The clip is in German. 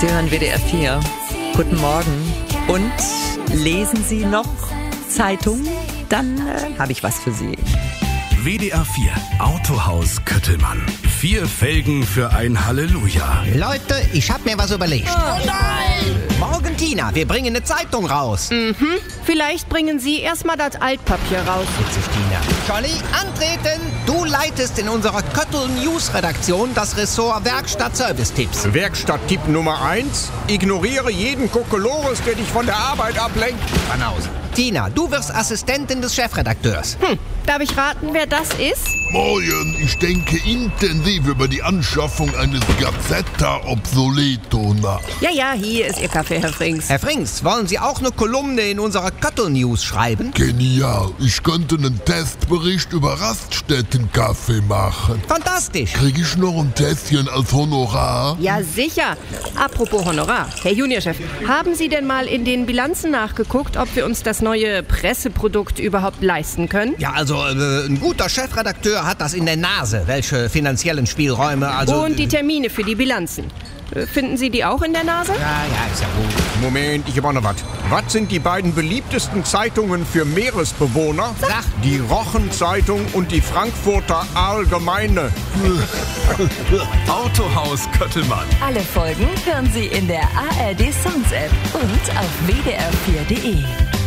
Sie hören WDR 4. Guten Morgen. Und lesen Sie noch Zeitung? Dann habe ich was für Sie. WDR 4 Autohaus Köttelmann. 4 Felgen für ein Halleluja. Leute, ich hab mir was überlegt. Oh nein! Morgen, Tina, wir bringen eine Zeitung raus. Vielleicht bringen Sie erstmal das Altpapier raus. Witzig, Tina. Jolly, antreten! Du leitest in unserer Köttel-News-Redaktion das Ressort Werkstatt-Service-Tipps. Werkstatttipp Nummer 1. Ignoriere jeden Kokolores, der dich von der Arbeit ablenkt. Banause. Tina, du wirst Assistentin des Chefredakteurs. Darf ich raten, wer das ist? Morgen, ich denke intensiv über die Anschaffung eines Gazzetta Obsoleto nach. Ja, hier ist Ihr Kaffee, Herr Frings. Herr Frings, wollen Sie auch eine Kolumne in unserer Köttel-News schreiben? Genial, ich könnte einen Testbericht über Raststättenkaffee machen. Fantastisch. Krieg ich noch ein Tässchen als Honorar? Ja, sicher. Apropos Honorar. Herr Juniorchef, haben Sie denn mal in den Bilanzen nachgeguckt, ob wir uns das neue Presseprodukt überhaupt leisten können? Ja, also ein guter Chefredakteur hat das in der Nase, welche finanziellen Spielräume, also... Und die Termine für die Bilanzen. Finden Sie die auch in der Nase? Ja, ist ja gut. Moment, ich habe auch noch was. Was sind die beiden beliebtesten Zeitungen für Meeresbewohner? Sag. Die Rochen-Zeitung und die Frankfurter Allgemeine. Autohaus Köttelmann. Alle Folgen hören Sie in der ARD Sounds App und auf wdr4.de.